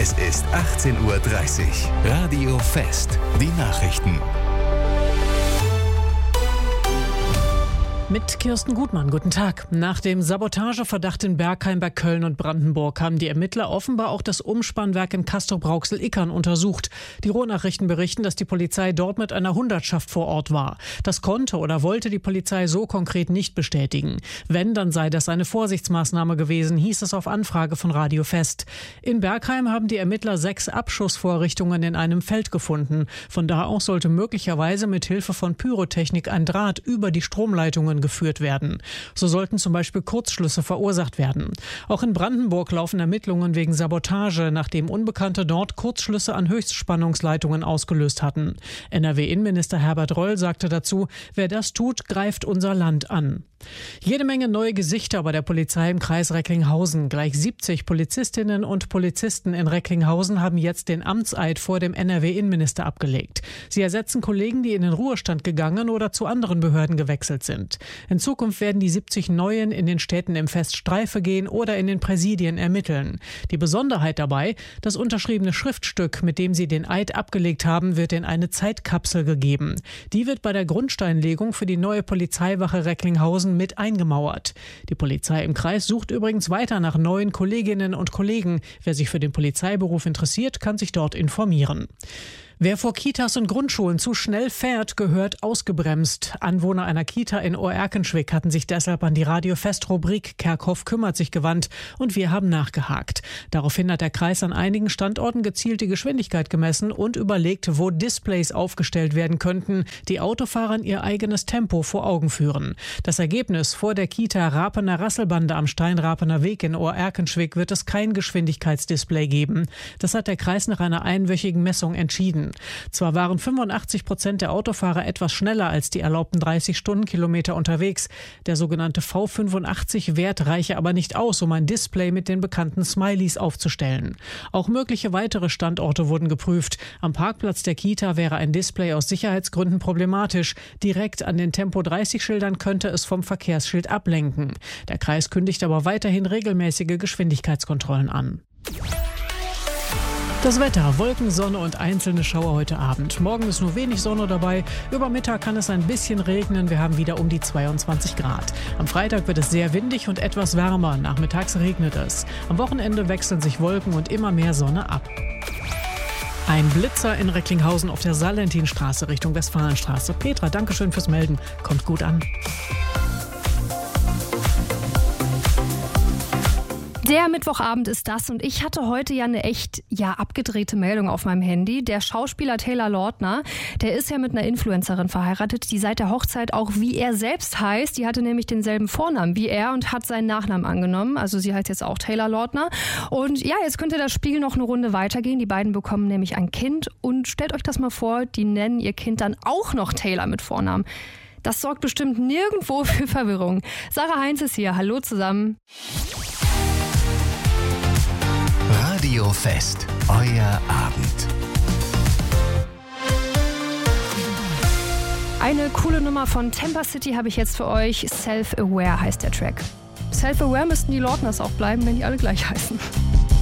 Es ist 18:30 Uhr. Radio Fest. Die Nachrichten. Mit Kirsten Gutmann, guten Tag. Nach dem Sabotageverdacht in Bergheim bei Köln und Brandenburg haben die Ermittler offenbar auch das Umspannwerk in Castrop-Rauxel-Ickern untersucht. Die Ruhrnachrichten berichten, dass die Polizei dort mit einer Hundertschaft vor Ort war. Das konnte oder wollte die Polizei so konkret nicht bestätigen. Wenn, dann sei das eine Vorsichtsmaßnahme gewesen, hieß es auf Anfrage von Radio Fest. In Bergheim haben die Ermittler 6 Abschussvorrichtungen in einem Feld gefunden. Von da aus sollte möglicherweise mit Hilfe von Pyrotechnik ein Draht über die Stromleitungen geführt werden. So sollten zum Beispiel Kurzschlüsse verursacht werden. Auch in Brandenburg laufen Ermittlungen wegen Sabotage, nachdem Unbekannte dort Kurzschlüsse an Höchstspannungsleitungen ausgelöst hatten. NRW-Innenminister Herbert Reul sagte dazu, wer das tut, greift unser Land an. Jede Menge neue Gesichter bei der Polizei im Kreis Recklinghausen. Gleich 70 Polizistinnen und Polizisten in Recklinghausen haben jetzt den Amtseid vor dem NRW-Innenminister abgelegt. Sie ersetzen Kollegen, die in den Ruhestand gegangen oder zu anderen Behörden gewechselt sind. In Zukunft werden die 70 Neuen in den Städten im Fest Streife gehen oder in den Präsidien ermitteln. Die Besonderheit dabei, das unterschriebene Schriftstück, mit dem sie den Eid abgelegt haben, wird in eine Zeitkapsel gegeben. Die wird bei der Grundsteinlegung für die neue Polizeiwache Recklinghausen mit eingemauert. Die Polizei im Kreis sucht übrigens weiter nach neuen Kolleginnen und Kollegen. Wer sich für den Polizeiberuf interessiert, kann sich dort informieren. Wer vor Kitas und Grundschulen zu schnell fährt, gehört ausgebremst. Anwohner einer Kita in Oerkenschwick hatten sich deshalb an die Radio-Fest-Rubrik Kerkhoff kümmert sich gewandt und wir haben nachgehakt. Daraufhin hat der Kreis an einigen Standorten gezielt die Geschwindigkeit gemessen und überlegt, wo Displays aufgestellt werden könnten, die Autofahrern ihr eigenes Tempo vor Augen führen. Das Ergebnis: vor der Kita Rapener Rasselbande am Steinrapener Weg in Oerkenschwick wird es kein Geschwindigkeitsdisplay geben. Das hat der Kreis nach einer einwöchigen Messung entschieden. Zwar waren 85% der Autofahrer etwas schneller als die erlaubten 30 Stundenkilometer unterwegs. Der sogenannte V85-Wert reiche aber nicht aus, um ein Display mit den bekannten Smileys aufzustellen. Auch mögliche weitere Standorte wurden geprüft. Am Parkplatz der Kita wäre ein Display aus Sicherheitsgründen problematisch. Direkt an den Tempo-30-Schildern könnte es vom Verkehrsschild ablenken. Der Kreis kündigt aber weiterhin regelmäßige Geschwindigkeitskontrollen an. Das Wetter: Wolken, Sonne und einzelne Schauer heute Abend. Morgen ist nur wenig Sonne dabei. Über Mittag kann es ein bisschen regnen. Wir haben wieder um die 22 Grad. Am Freitag wird es sehr windig und etwas wärmer. Nachmittags regnet es. Am Wochenende wechseln sich Wolken und immer mehr Sonne ab. Ein Blitzer in Recklinghausen auf der Salentinstraße Richtung Westfalenstraße. Petra, dankeschön fürs Melden. Kommt gut an. Der Mittwochabend ist das und ich hatte heute ja eine echt abgedrehte Meldung auf meinem Handy. Der Schauspieler Taylor Lautner, der ist ja mit einer Influencerin verheiratet, die seit der Hochzeit auch wie er selbst heißt. Die hatte nämlich denselben Vornamen wie er und hat seinen Nachnamen angenommen. Also sie heißt jetzt auch Taylor Lautner. Und ja, jetzt könnte das Spiel noch eine Runde weitergehen. Die beiden bekommen nämlich ein Kind und stellt euch das mal vor, die nennen ihr Kind dann auch noch Taylor mit Vornamen. Das sorgt bestimmt nirgendwo für Verwirrung. Sarah Heinz ist hier. Hallo zusammen. Radio Fest. Euer Abend. Eine coole Nummer von Temper City habe ich jetzt für euch. Self-Aware heißt der Track. Self-Aware müssten die Lautners auch bleiben, wenn die alle gleich heißen.